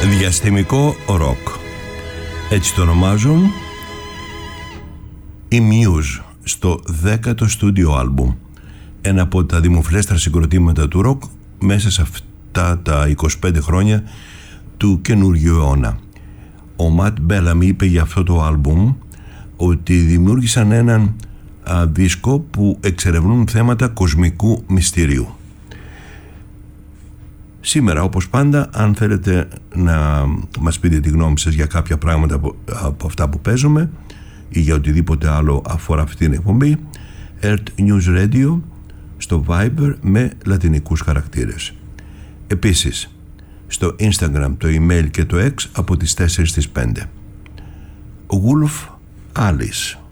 Διαστημικό ροκ, έτσι το ονομάζουν οι Muse στο 10ο στούντιο άλμπουμ, ένα από τα δημοφιλέστερα συγκροτήματα του ροκ μέσα σε αυτά τα 25 χρόνια του καινούργιου αιώνα. Ο Ματ Μπέλαμι είπε για αυτό το άλμπουμ ότι δημιούργησαν έναν δίσκο που εξερευνούν θέματα κοσμικού μυστηρίου. Σήμερα, όπως πάντα, αν θέλετε να μας πείτε τη γνώμη σας για κάποια πράγματα από αυτά που παίζουμε ή για οτιδήποτε άλλο αφορά αυτή την εκπομπή, Earth News Radio στο Viber με λατινικούς χαρακτήρες. Επίσης, στο Instagram, το email και το X από τις 4 στις 5. Wolf Alice.